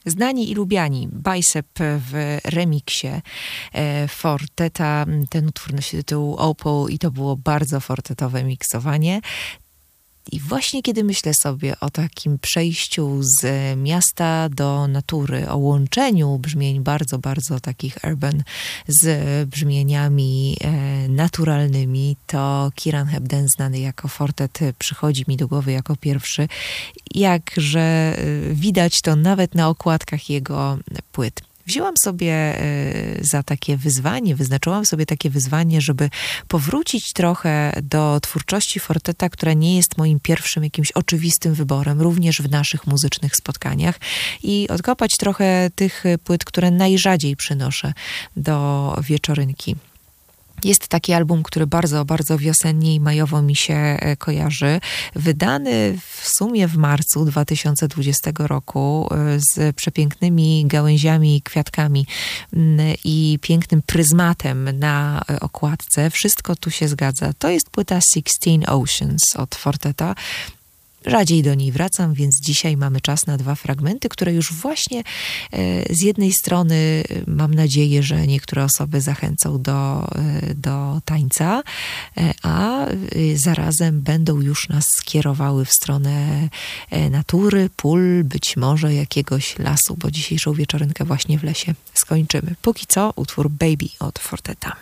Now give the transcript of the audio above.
Znani i lubiani, Bicep w remiksie Forteta. Ten utwór nosi tytuł Opal i to było bardzo fortetowe miksowanie. I właśnie kiedy myślę sobie o takim przejściu z miasta do natury, o łączeniu brzmień bardzo, bardzo takich urban z brzmieniami naturalnymi, to Kieran Hebden, znany jako Fortet, przychodzi mi do głowy jako pierwszy. Jakże widać to nawet na okładkach jego płyt. Wzięłam sobie za takie wyzwanie, wyznaczyłam sobie takie wyzwanie, żeby powrócić trochę do twórczości Forteta, która nie jest moim pierwszym jakimś oczywistym wyborem, również w naszych muzycznych spotkaniach, i odkopać trochę tych płyt, które najrzadziej przynoszę do wieczorynki. Jest taki album, który bardzo, bardzo wiosennie i majowo mi się kojarzy. Wydany w sumie w marcu 2020 roku z przepięknymi gałęziami i kwiatkami i pięknym pryzmatem na okładce. Wszystko tu się zgadza. To jest płyta 16 Oceans od Forteta. Rzadziej do niej wracam, więc dzisiaj mamy czas na 2 fragmenty, które już właśnie z jednej strony mam nadzieję, że niektóre osoby zachęcą do tańca, a zarazem będą już nas skierowały w stronę natury, pól, być może jakiegoś lasu, bo dzisiejszą wieczorynkę właśnie w lesie skończymy. Póki co utwór Baby od Forteta.